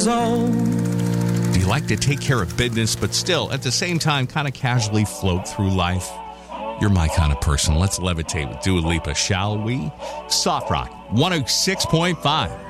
years old. Do you like to take care of business, but still, at the same time, kind of casually float through life? You're my kind of person. Let's levitate with Dua Lipa, shall we? Soft Rock 106.5.